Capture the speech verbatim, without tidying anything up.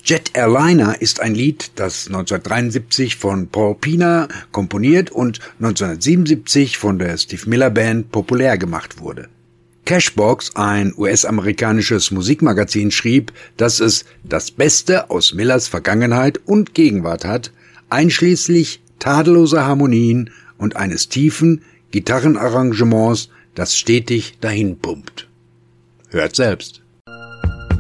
Jet Airliner ist ein Lied, das neunzehnhundertdreiundsiebzig von Paul Pina komponiert und neunzehnhundertsiebenundsiebzig von der Steve Miller Band populär gemacht wurde. Cashbox, ein U S-amerikanisches Musikmagazin, schrieb, dass es das Beste aus Millers Vergangenheit und Gegenwart hat, einschließlich tadelloser Harmonien und eines tiefen Gitarrenarrangements, das stetig dahin pumpt. Hört selbst.